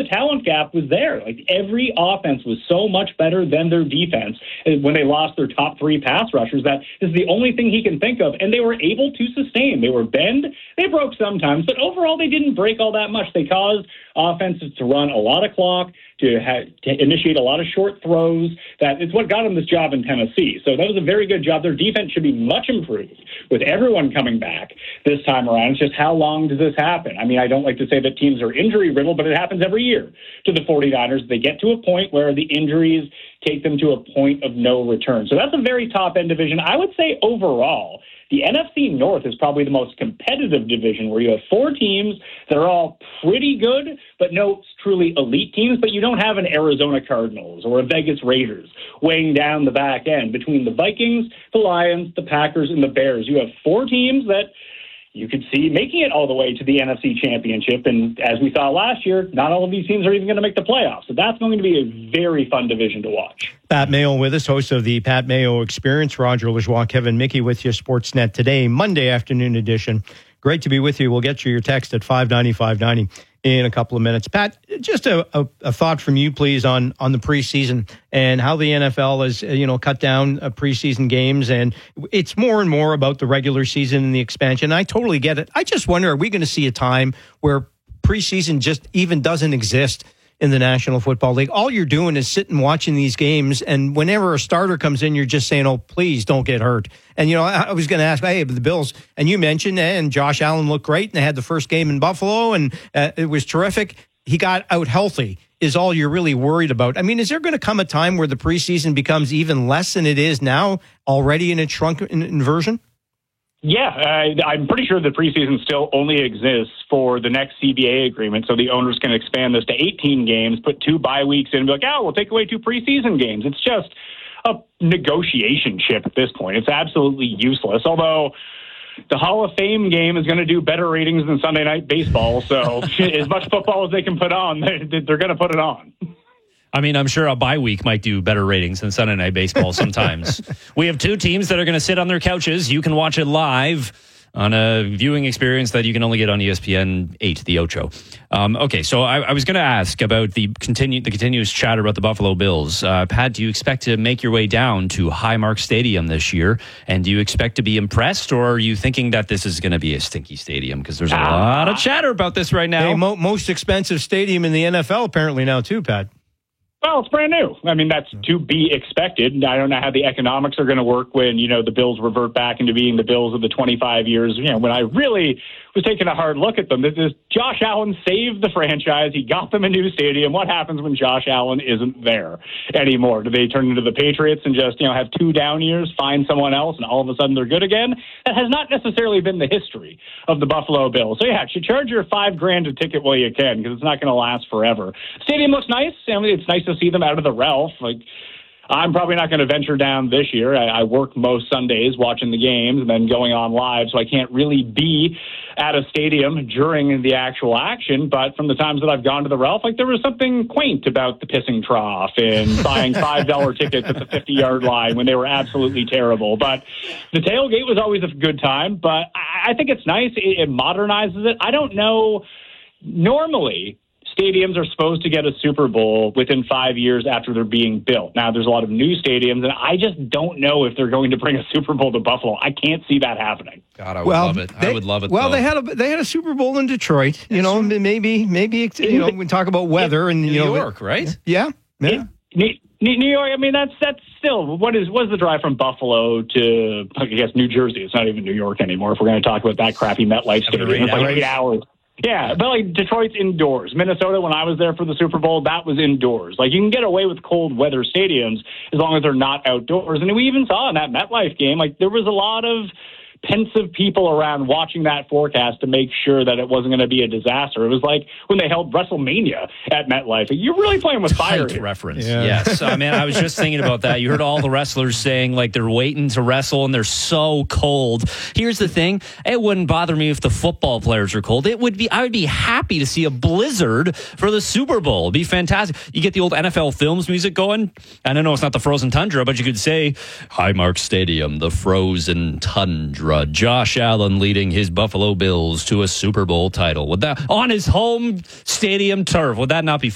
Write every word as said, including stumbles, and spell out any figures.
talent gap was there. Like, every offense was so much better than their defense when they lost their top three pass rushers. That is the only thing he can think of, and they were able to sustain. They were bend, they broke sometimes, but overall they didn't break all that much. They caused offenses to run a lot of clock, to, ha- to initiate a lot of short throws. That is what got them this job in Tennessee. So that was a very good job. Their defense should be much improved with everyone coming back this time around. It's just, how long does this happen? I mean, I don't like to say that teams are injury-riddled, but it happens every year to the 49ers. They get to a point where the injuries take them to a point of no return. So that's a very top-end division. I would say overall, the N F C North is probably the most competitive division, where you have four teams that are all pretty good, but no truly elite teams. But you don't have an Arizona Cardinals or a Vegas Raiders weighing down the back end. Between the Vikings, the Lions, the Packers, and the Bears, you have four teams that you could see making it all the way to the N F C Championship. And as we saw last year, not all of these teams are even going to make the playoffs. So that's going to be a very fun division to watch. Pat Mayo with us, host of the Pat Mayo Experience. Roger Lajoie, Kevin Mickey with you, Sportsnet Today, Monday afternoon edition. Great to be with you. We'll get you your text at five ninety, five ninety in a couple of minutes. Pat, just a, a, a thought from you, please, on, on the preseason and how the N F L has, you know, cut down uh, preseason games. And it's more and more about the regular season and the expansion. I totally get it. I just wonder, are we going to see a time where preseason just even doesn't exist in the National Football League? All you're doing is sitting watching these games, and whenever a starter comes in, you're just saying, oh, please don't get hurt. And, you know, I, I was going to ask, hey, the Bills, and you mentioned, and Josh Allen looked great, and they had the first game in Buffalo, and uh, it was terrific. He got out healthy, is all you're really worried about. I mean, is there going to come a time where the preseason becomes even less than it is now, already in its shrunken inversion? Yeah, uh, I'm pretty sure the preseason still only exists for the next C B A agreement, so the owners can expand this to eighteen games, put two bye weeks in, and be like, oh, we'll take away two preseason games. It's just a negotiation chip at this point. It's absolutely useless, although the Hall of Fame game is going to do better ratings than Sunday Night Baseball, so as much football as they can put on, they're going to put it on. I mean, I'm sure a bye week might do better ratings than Sunday Night Baseball sometimes. We have two teams that are going to sit on their couches. You can watch it live on a viewing experience that you can only get on E S P N eight, the Ocho. Um, okay, so I, I was going to ask about the continue the continuous chatter about the Buffalo Bills. Uh, Pat, do you expect to make your way down to Highmark Stadium this year? And do you expect to be impressed, or are you thinking that this is going to be a stinky stadium? Because there's a ah. lot of chatter about this right now. Hey, mo- most expensive stadium in the N F L apparently now too, Pat. Well, it's brand new. I mean, that's to be expected. I don't know how the economics are going to work when, you know, the Bills revert back into being the Bills of the twenty-five years, you know, when I really was taking a hard look at them. This is Josh Allen saved the franchise. He got them a new stadium. What happens when Josh Allen isn't there anymore? Do they turn into the Patriots and just, you know, have two down years, find someone else, and all of a sudden they're good again? That has not necessarily been the history of the Buffalo Bills. So, yeah, you charge your five grand a ticket while you can, because it's not going to last forever. Stadium looks nice. I mean, it's nice to see them out of the Ralph. Like, I'm probably not going to venture down this year. I, I work most Sundays watching the games and then going on live, so I can't really be at a stadium during the actual action. But from the times that I've gone to the Ralph, like, there was something quaint about the pissing trough and buying five dollar tickets at the fifty-yard line when they were absolutely terrible. But the tailgate was always a good time. But I, I think it's nice. It, it modernizes it. I don't know. Normally, stadiums are supposed to get a Super Bowl within five years after they're being built. Now, there's a lot of new stadiums, and I just don't know if they're going to bring a Super Bowl to Buffalo. I can't see that happening. God, I would well, love it. They, I would love it. Well, though. they had a they had a Super Bowl in Detroit. You know, maybe maybe you know we talk about weather and New you know, York, right? Yeah, yeah. New, New York. I mean, that's that's still what is what's the drive from Buffalo to I guess New Jersey? It's not even New York anymore. If we're going to talk about that crappy MetLife Stadium, it's like eight hours. Yeah, but like Detroit's indoors. Minnesota, when I was there for the Super Bowl, that was indoors. Like, you can get away with cold weather stadiums as long as they're not outdoors. And we even saw in that MetLife game, like, there was a lot of pensive people around watching that forecast to make sure that it wasn't going to be a disaster. It was like when they held WrestleMania at MetLife. You're really playing with fire here. Reference. Yeah. Yes. I mean, I was just thinking about that. You heard all the wrestlers saying, like, they're waiting to wrestle and they're so cold. Here's the thing. It wouldn't bother me if the football players are cold. It would be, I would be happy to see a blizzard for the Super Bowl. It'd be fantastic. You get the old N F L Films music going. And I know it's not the frozen tundra, but you could say Highmark Stadium, the frozen tundra. Josh Allen leading his Buffalo Bills to a Super Bowl title. Would that on his home stadium turf? Would that not be